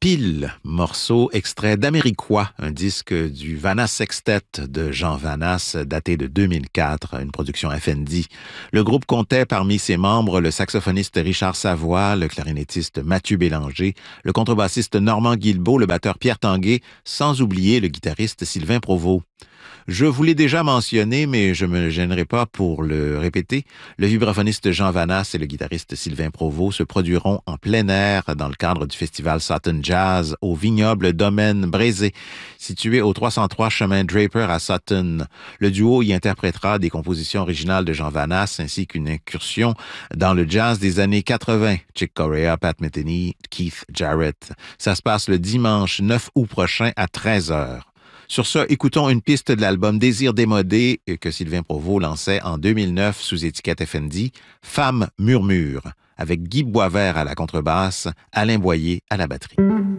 Pile, morceau extrait d'Américois, un disque du Vannas Sextet de Jean Vannas, daté de 2004, une production FND. Le groupe comptait parmi ses membres le saxophoniste Richard Savoie, le clarinettiste Mathieu Bélanger, le contrebassiste Normand Guilbeault, le batteur Pierre Tanguay, sans oublier le guitariste Sylvain Provost. Je vous l'ai déjà mentionné, mais je ne me gênerai pas pour le répéter. Le vibraphoniste Jean Vannas et le guitariste Sylvain Provost se produiront en plein air dans le cadre du festival Sutton Jazz au vignoble Domaine Brézé, situé au 303 chemin Draper à Sutton. Le duo y interprétera des compositions originales de Jean Vannas ainsi qu'une incursion dans le jazz des années 80. Chick Corea, Pat Metheny, Keith Jarrett. Ça se passe le dimanche 9 août prochain à 13h. Sur ça, écoutons une piste de l'album Désir démodé que Sylvain Provost lançait en 2009 sous étiquette FND, Femme murmure, avec Guy Boisvert à la contrebasse, Alain Boyer à la batterie.